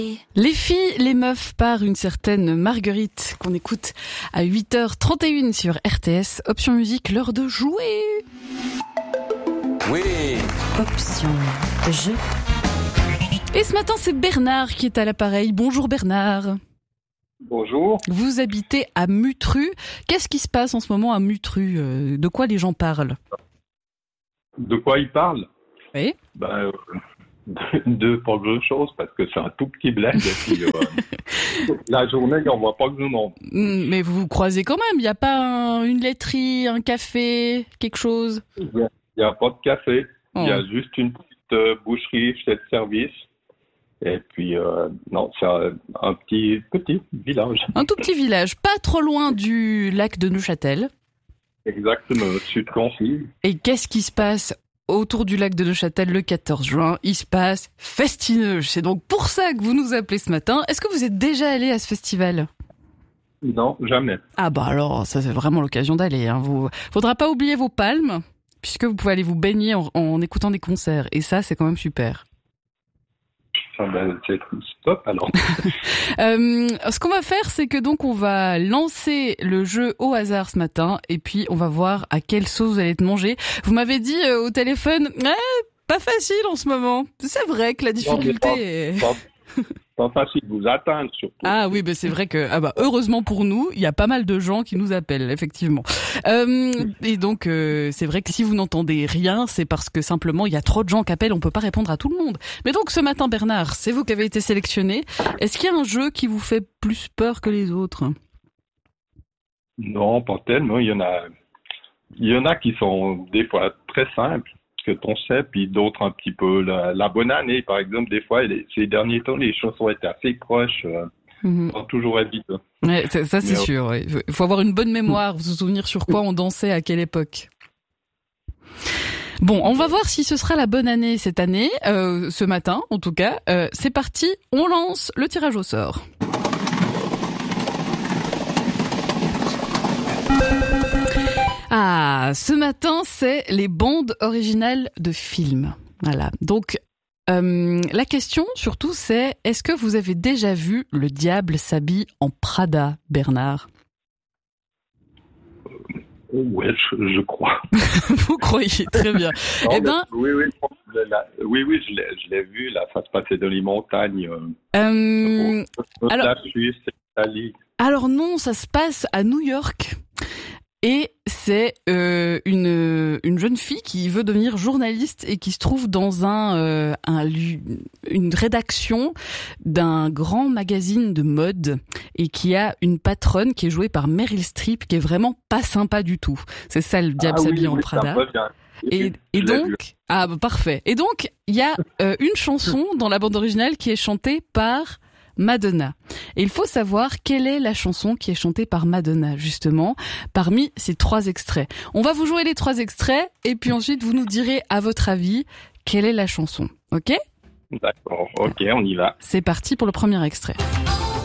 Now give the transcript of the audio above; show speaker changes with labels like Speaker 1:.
Speaker 1: Les filles, les meufs par une certaine Marguerite qu'on écoute à 8h31 sur RTS. Option musique, l'heure de jouer.
Speaker 2: Oui.
Speaker 3: Option jeu.
Speaker 1: Et ce matin, c'est Bernard qui est à l'appareil. Bonjour Bernard.
Speaker 4: Bonjour.
Speaker 1: Vous habitez à Mutru. Qu'est-ce qui se passe en ce moment à Mutru ? De quoi les gens parlent ?
Speaker 4: De quoi ils parlent ?
Speaker 1: Oui.
Speaker 4: De pas grand-chose, parce que c'est un tout petit bled. Et puis, la journée, on voit pas grand monde.
Speaker 1: Mais vous vous croisez quand même. Il n'y a pas une laiterie, un café, quelque chose ?
Speaker 4: Il n'y a pas de café.
Speaker 1: Oh.
Speaker 4: Il y a juste une petite boucherie chez le service. Et puis, non, c'est un petit village.
Speaker 1: Un tout petit village, pas trop loin du lac de Neuchâtel.
Speaker 4: Exactement, au sud de Concy.
Speaker 1: Et qu'est-ce qui se passe autour du lac de Neuchâtel le 14 juin ? Il se passe Festineuge. C'est donc pour ça que vous nous appelez ce matin. Est-ce que vous êtes déjà allé à ce festival ?
Speaker 4: Non, jamais.
Speaker 1: Ah bah alors, ça c'est vraiment l'occasion d'aller. Faudra pas oublier vos palmes, puisque vous pouvez aller vous baigner en écoutant des concerts. Et ça, c'est quand même super.
Speaker 4: C'est stop alors.
Speaker 1: Ce qu'on va faire, c'est que donc on va lancer le jeu au hasard ce matin et puis on va voir à quelle sauce vous allez être mangé. Vous m'avez dit au téléphone, pas facile en ce moment. C'est vrai que la difficulté est...
Speaker 4: Pas facile de vous atteindre surtout.
Speaker 1: Ah oui, c'est vrai que heureusement pour nous, il y a pas mal de gens qui nous appellent effectivement. Et donc c'est vrai que si vous n'entendez rien, c'est parce que simplement il y a trop de gens qui appellent, on peut pas répondre à tout le monde. Mais donc ce matin Bernard, c'est vous qui avez été sélectionné. Est-ce qu'il y a un jeu qui vous fait plus peur que les autres ?
Speaker 4: Non, pas tellement. Il y en a qui sont des fois très simples, que ton sais, puis d'autres un petit peu. La bonne année, par exemple, des fois, ces derniers temps, les chansons étaient assez proches. Pas toujours évident.
Speaker 1: Ouais, ça c'est sûr. Ouais. Il faut avoir une bonne mémoire, vous souvenir sur quoi on dansait à quelle époque. Bon, on va voir si ce sera la bonne année cette année, ce matin en tout cas. C'est parti, on lance le tirage au sort. Ah, ce matin, c'est les bandes originales de films. Voilà. Donc, la question, surtout, c'est est-ce que vous avez déjà vu Le Diable s'habille en Prada, Bernard ?
Speaker 4: Ouais, je crois.
Speaker 1: Vous croyez, très bien.
Speaker 4: Non, oui, je l'ai vu. Là, ça se passait dans les montagnes. La Suisse, l'Italie.
Speaker 1: Alors non, ça se passe à New York. Et c'est une jeune fille qui veut devenir journaliste et qui se trouve dans une rédaction d'un grand magazine de mode et qui a une patronne qui est jouée par Meryl Streep qui est vraiment pas sympa du tout. C'est ça le Diable s'habille en Prada. Et donc, parfait. Et donc, il y a une chanson dans la bande originale qui est chantée par Madonna. Et il faut savoir quelle est la chanson qui est chantée par Madonna, justement, parmi ces 3 extraits. On va vous jouer les 3 extraits, et puis ensuite, vous nous direz, à votre avis, quelle est la chanson. Ok ?
Speaker 4: D'accord, ok, on y va.
Speaker 1: C'est parti pour le premier extrait.